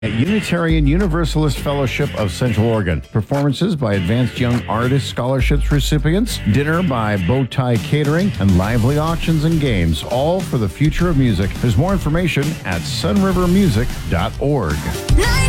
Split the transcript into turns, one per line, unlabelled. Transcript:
At Unitarian Universalist Fellowship of Central Oregon. Performances by Advanced Young Artist Scholarships recipients, dinner by Bowtie Catering, and lively auctions and games, all for the future of music. There's more information at sunrivermusic.org.